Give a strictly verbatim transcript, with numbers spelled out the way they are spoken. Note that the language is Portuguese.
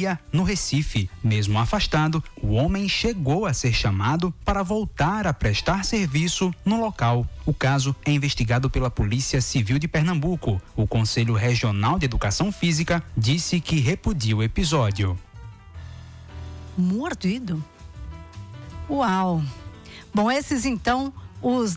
Bahia, no Recife. Mesmo afastado, o homem chegou a ser chamado para voltar a prestar serviço no local. O caso é investigado pela Polícia Civil de Pernambuco. O Conselho Regional de Educação Física disse que repudia o episódio. Mordido? Uau! Bom, esses então os